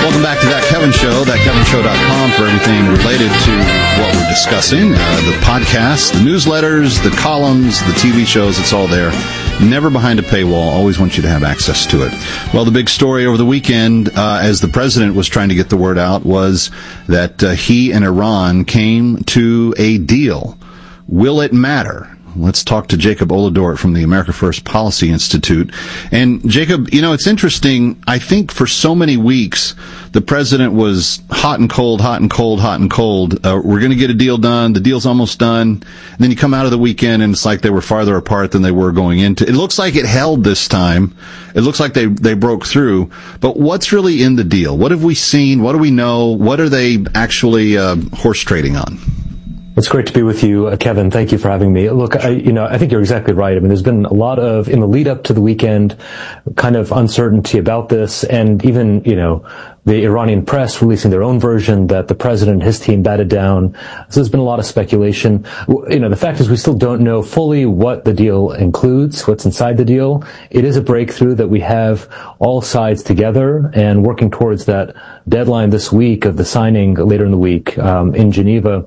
Welcome back to That Kevin Show, thatkevinshow.com for everything related to what we're discussing. The podcasts, the newsletters, the columns, the TV shows, it's all there. Never behind a paywall. Always want you to have access to it. Well, the big story over the weekend, as the president was trying to get the word out, was that he and Iran came to a deal. Will it matter? Let's talk to Jacob Oladort from the America First Policy Institute. And Jacob, you know, it's interesting. I think for so many weeks, the president was hot and cold, hot and cold, hot and cold. We're going to get a deal done. The deal's almost done. And then you come out of the weekend and it's like they were farther apart than they were going into. It looks like it held this time. It looks like they broke through. But what's really in the deal? What have we seen? What do we know? What are they actually horse trading on? It's great to be with you, Kevin. Thank you for having me. Look, I think you're exactly right. I mean, there's been a lot of, in the lead up to the weekend, kind of uncertainty about this, and even, the Iranian press releasing their own version that the president and his team batted down. So there's been a lot of speculation. The fact is we still don't know fully what the deal includes, what's inside the deal. It is a breakthrough that we have all sides together and working towards that deadline this week of the signing later in the week in Geneva.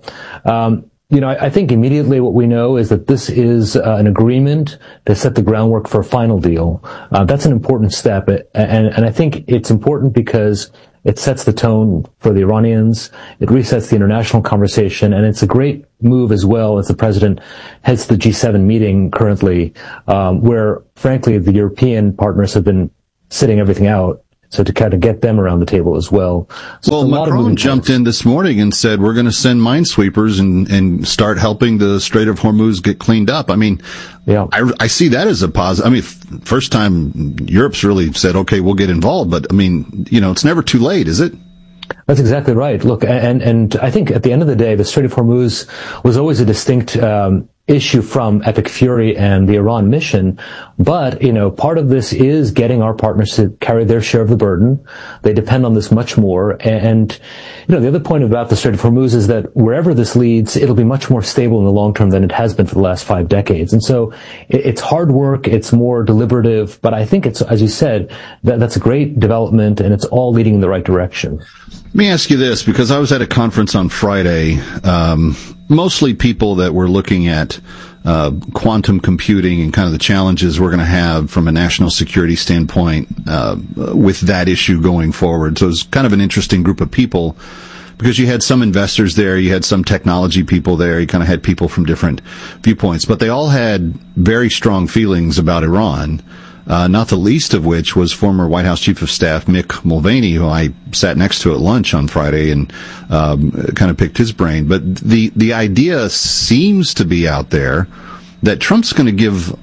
I think immediately what we know is that this is an agreement to set the groundwork for a final deal. That's an important step, and I think it's important because it sets the tone for the Iranians. It resets the international conversation, and it's a great move as well as the president heads to the G7 meeting currently, where, frankly, the European partners have been sitting everything out. So to kind of get them around the table as well. So well, Macron jumped in this morning and said, we're going to send minesweepers and start helping the Strait of Hormuz get cleaned up. I mean, yeah, I see that as a positive. I mean, first time Europe's really said, okay, we'll get involved. But I mean, it's never too late, is it? That's exactly right. Look, and I think at the end of the day, the Strait of Hormuz was always a distinct issue from Epic Fury and the Iran mission. But, part of this is getting our partners to carry their share of the burden. They depend on this much more. And, the other point about the Strait of Hormuz is that wherever this leads, it'll be much more stable in the long term than it has been for the last 5 decades. And so it's hard work. It's more deliberative. But I think it's, as you said, that's a great development and it's all leading in the right direction. Let me ask you this, because I was at a conference on Friday, mostly people that were looking at quantum computing and kind of the challenges we're going to have from a national security standpoint with that issue going forward. So it was kind of an interesting group of people because you had some investors there, you had some technology people there, you kind of had people from different viewpoints, but they all had very strong feelings about Iran. Not the least of which was former White House Chief of Staff Mick Mulvaney, who I sat next to at lunch on Friday and kind of picked his brain. But the idea seems to be out there that Trump's going to give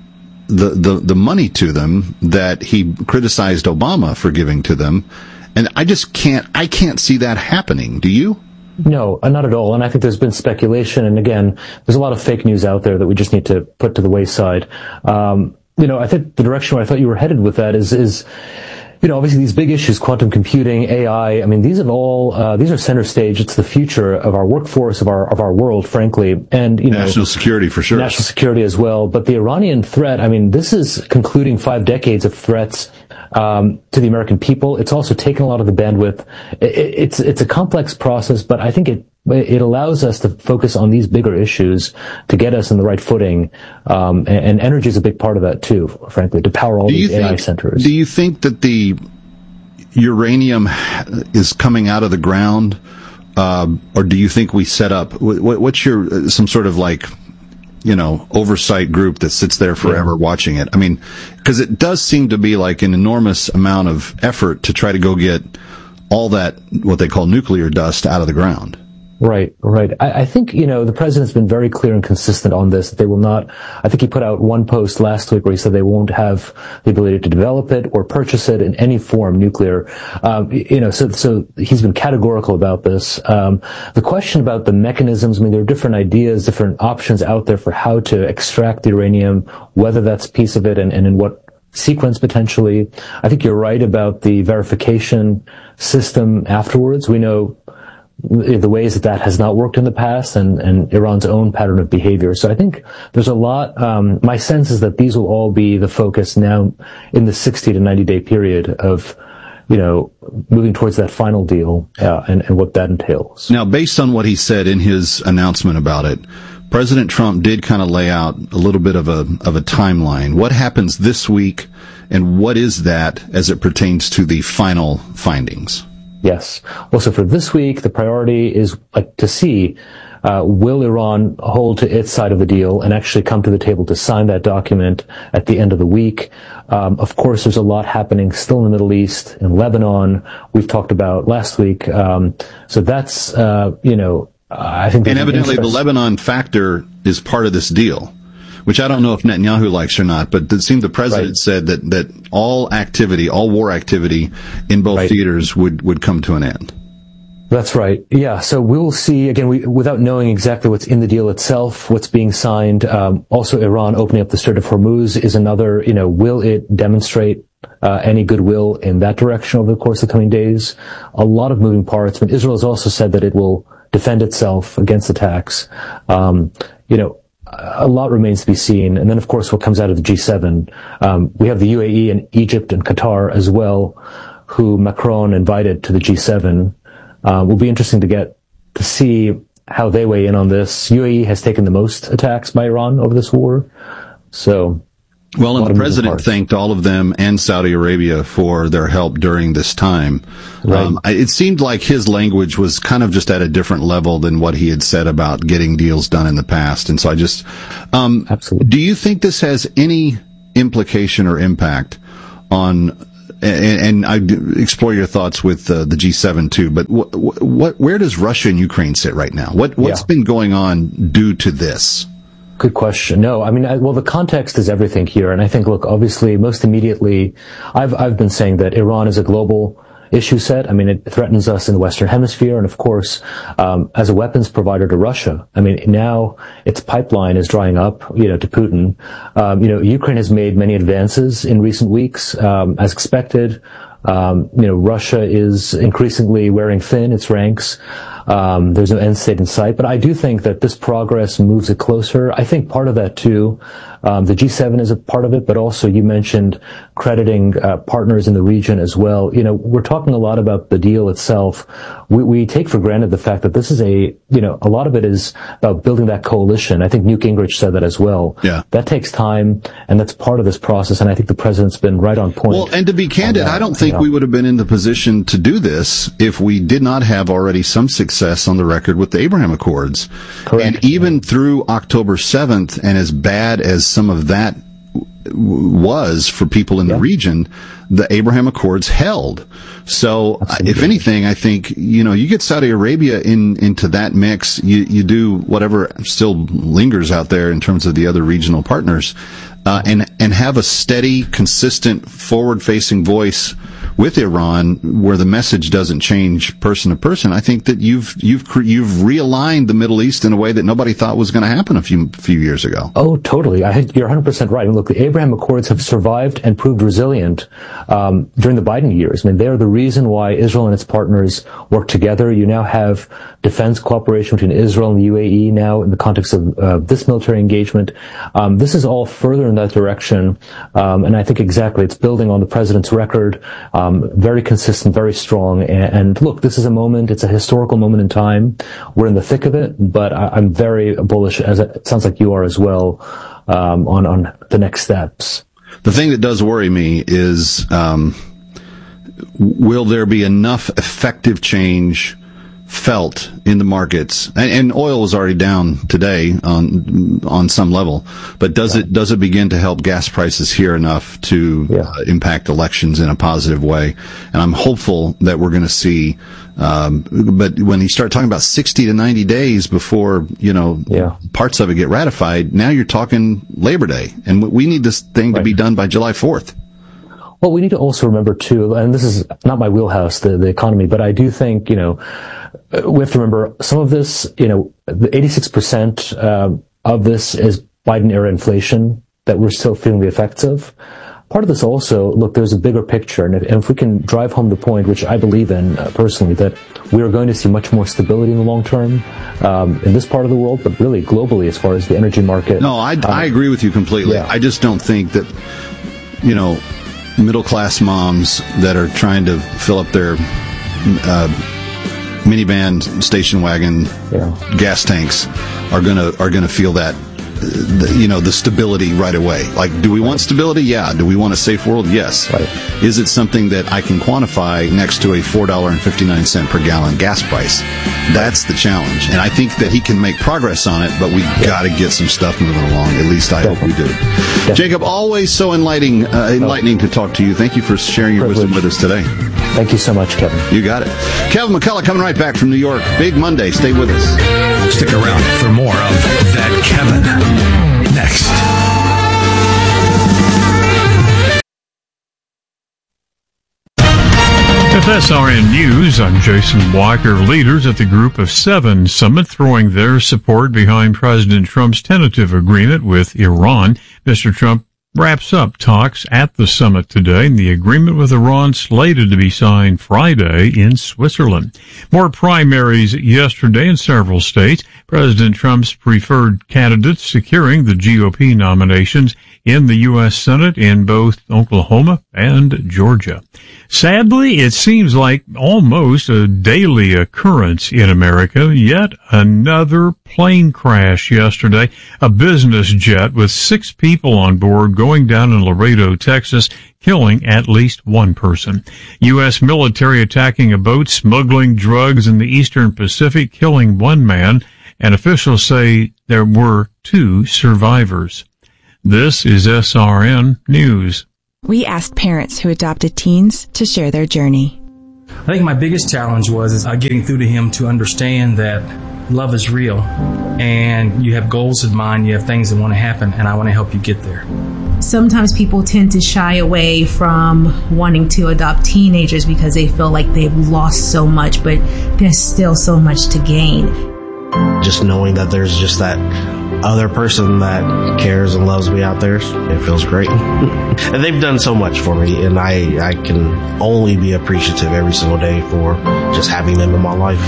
the money to them that he criticized Obama for giving to them, and I can't see that happening. Do you? No, not at all. And I think there's been speculation, and again, there's a lot of fake news out there that we just need to put to the wayside. I think the direction where I thought you were headed with that is, obviously these big issues, quantum computing, AI, I mean, these are center stage. It's the future of our workforce, of our world, frankly. And, national security for sure. National security as well. But the Iranian threat, I mean, this is concluding 5 decades of threats, to the American people. It's also taken a lot of the bandwidth. It's a complex process, but I think it allows us to focus on these bigger issues to get us in the right footing. And energy is a big part of that too, frankly, to power all these AI centers. Do you think that the uranium is coming out of the ground? Or do you think we set up, what's your, some sort of oversight group that sits there forever watching it? I mean, because it does seem to be like an enormous amount of effort to try to go get all that, what they call nuclear dust, out of the ground. Right. I think, the president's been very clear and consistent on this. They will not, I think he put out one post last week where he said they won't have the ability to develop it or purchase it in any form, nuclear. So he's been categorical about this. The question about the mechanisms, I mean, there are different ideas, different options out there for how to extract the uranium, whether that's a piece of it and in what sequence potentially. I think you're right about the verification system afterwards. We know the ways that has not worked in the past and Iran's own pattern of behavior. So I think there's a lot, my sense is that these will all be the focus now in the 60 to 90 day period of moving towards that final deal, and what that entails. Now, based on what he said in his announcement about it, President Trump did kind of lay out a little bit of a timeline. What happens this week, and what is that as it pertains to the final findings? Yes. Well, so for this week, the priority is to see, will Iran hold to its side of the deal and actually come to the table to sign that document at the end of the week? Of course, there's a lot happening still in the Middle East, in Lebanon, we've talked about last week. So that's, I think. And evidently the Lebanon factor is part of this deal, which I don't know if Netanyahu likes or not, but it seemed the president said that all war activity in both theaters would come to an end. That's right. Yeah. So we'll see, again, without knowing exactly what's in the deal itself, what's being signed. Also, Iran opening up the Strait of Hormuz is another, will it demonstrate any goodwill in that direction over the course of the coming days? A lot of moving parts, but Israel has also said that it will defend itself against attacks. A lot remains to be seen. And then, of course, what comes out of the G7. We have the UAE and Egypt and Qatar as well, who Macron invited to the G7. Will be interesting to see how they weigh in on this. UAE has taken the most attacks by Iran over this war. So, well, and the president thanked all of them and Saudi Arabia for their help during this time. Right. It seemed like his language was kind of just at a different level than what he had said about getting deals done in the past. And so I just, absolutely. Do you think this has any implication or impact on, and I explore your thoughts with the G7 too, but where does Russia and Ukraine sit right now? What's been going on due to this? Good question. No, I mean, the context is everything here. And I think, look, obviously, most immediately, I've been saying that Iran is a global issue set. I mean, it threatens us in the Western Hemisphere. And of course, as a weapons provider to Russia, I mean, now its pipeline is drying up, to Putin. Ukraine has made many advances in recent weeks, as expected. Russia is increasingly wearing thin its ranks. There's no end state in sight, but I do think that this progress moves it closer. I think part of that too, the G7 is a part of it, but also you mentioned crediting partners in the region as well. We're talking a lot about the deal itself. We take for granted the fact that this is a lot of it is about building that coalition. I think Newt Gingrich said that as well. Yeah. That takes time, and that's part of this process, and I think the president's been right on point. Well, and to be candid, I don't think we would have been in the position to do this if we did not have already some success on the record with the Abraham Accords. Correct. And even through October 7th, and as bad as some of that was for people in the region, the Abraham Accords held. So, if anything, I think, you get Saudi Arabia into that mix, you do whatever still lingers out there in terms of the other regional partners, and have a steady, consistent, forward-facing voice with Iran, where the message doesn't change person to person. I think that you've realigned the Middle East in a way that nobody thought was going to happen a few years ago. Oh, totally. You're 100% right. I mean, look, the Abraham Accords have survived and proved resilient during the Biden years. I mean, they're the reason why Israel and its partners work together. You now have defense cooperation between Israel and the UAE now in the context of this military engagement. This is all further in that direction, and I think exactly it's building on the president's record. Very consistent, very strong. And look, this is a moment, it's a historical moment in time. We're in the thick of it, but I'm very bullish, as it sounds like you are as well, on the next steps. The thing that does worry me is, will there be enough effective change felt in the markets? And oil is already down today on some level, but does it begin to help gas prices here enough to impact elections in a positive way? And I'm hopeful that we're going to see, but when you start talking about 60 to 90 days before, parts of it get ratified, now you're talking Labor Day, and we need this thing to be done by July 4th. Well, we need to also remember too, and this is not my wheelhouse, the economy, but I do think, we have to remember some of this, the 86% of this is Biden era inflation that we're still feeling the effects of. Part of this also, look, there's a bigger picture, and if we can drive home the point, which I believe in personally, that we are going to see much more stability in the long term in this part of the world, but really globally as far as the energy market. No, I agree with you completely. Yeah. I just don't think that, middle-class moms that are trying to fill up their minivan, station wagon, gas tanks are gonna feel that, the stability right away. Like, do we want stability? Yeah. Do we want a safe world? Yes. Right. Is it something that I can quantify next to a $4.59 per gallon gas price? That's the challenge. And I think that he can make progress on it, but we got to get some stuff moving along. At least I hope we do. Definitely. Jacob, always so enlightening to talk to you. Thank you for sharing your wisdom with us today. Thank you so much, Kevin. You got it. Kevin McCullough coming right back from New York. Big Monday. Stay with us. Stick around for more of That Kevin next. FSRN News, I'm Jason Walker. Leaders at the Group of Seven summit throwing their support behind President Trump's tentative agreement with Iran. Mr. Trump wraps up talks at the summit today, and the agreement with Iran slated to be signed Friday in Switzerland. More primaries yesterday in several states. President Trump's preferred candidates securing the GOP nominations in the U.S. Senate in both Oklahoma and Georgia. Sadly, it seems like almost a daily occurrence in America. Yet another plane crash yesterday, a business jet with 6 people on board going down in Laredo, Texas, killing at least one person. U.S. military attacking a boat smuggling drugs in the Eastern Pacific, killing one man, and officials say there were 2 survivors. This is SRN News. We asked parents who adopted teens to share their journey. I think my biggest challenge was getting through to him to understand that love is real and you have goals in mind, you have things that want to happen, and I want to help you get there. Sometimes people tend to shy away from wanting to adopt teenagers because they feel like they've lost so much, but there's still so much to gain. Just knowing that there's just that other person that cares and loves me out there, it feels great. And they've done so much for me, and I can only be appreciative every single day for just having them in my life.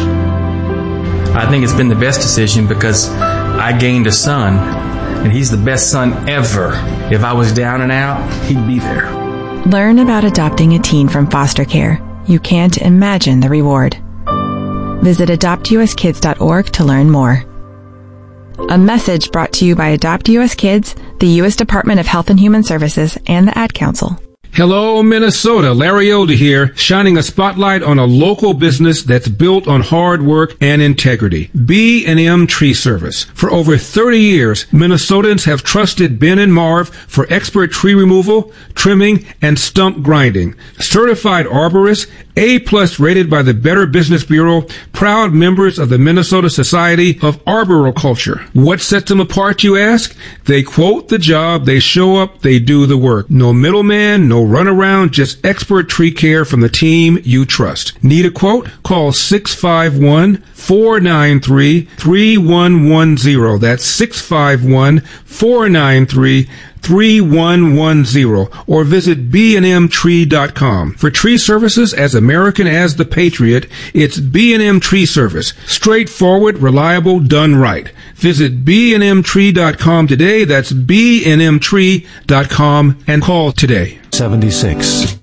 I think it's been the best decision because I gained a son, and he's the best son ever. If I was down and out, he'd be there. Learn about adopting a teen from foster care. You can't imagine the reward. Visit adoptuskids.org to learn more. A message brought to you by Adopt U.S. Kids, the U.S. Department of Health and Human Services, and the Ad Council. Hello, Minnesota. Larry Older here, shining a spotlight on a local business that's built on hard work and integrity. B&M Tree Service. For over 30 years, Minnesotans have trusted Ben and Marv for expert tree removal, trimming, and stump grinding. Certified arborists, A+ rated by the Better Business Bureau, proud members of the Minnesota Society of Arboriculture. What sets them apart, you ask? They quote the job, they show up, they do the work. No middleman, no runaround, just expert tree care from the team you trust. Need a quote? Call 651-493-3110. That's 651-493-3110, or visit bnmtree.com. For tree services as American as the Patriot, it's B&M Tree Service. Straightforward, reliable, done right. Visit bnmtree.com today. That's bnmtree.com, and call today. 76.